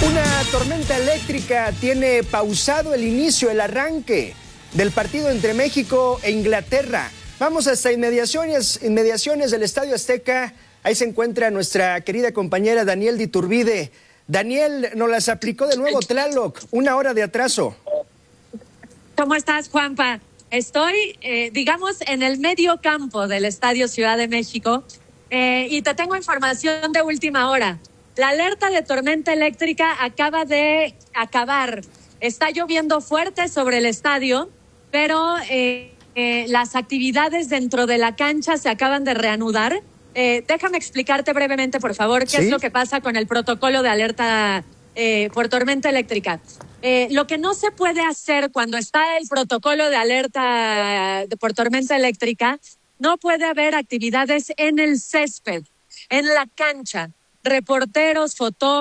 Una tormenta eléctrica tiene pausado el inicio, el arranque del partido entre México e Inglaterra. Vamos hasta inmediaciones del Estadio Azteca. Ahí se encuentra nuestra querida compañera Daniel de Iturbide. Daniel, nos las aplicó de nuevo Tlaloc, 1 hora de atraso. ¿Cómo estás, Juanpa? Estoy, digamos, en el medio campo del Estadio Ciudad de México y te tengo información de última hora. La alerta de tormenta eléctrica acaba de acabar. Está lloviendo fuerte sobre el estadio, pero las actividades dentro de la cancha se acaban de reanudar. Déjame explicarte brevemente, por favor, qué es lo que pasa con el protocolo de alerta por tormenta eléctrica. Lo que no se puede hacer cuando está el protocolo de alerta por tormenta eléctrica, no puede haber actividades en el césped, en la cancha, reporteros, fotógrafos,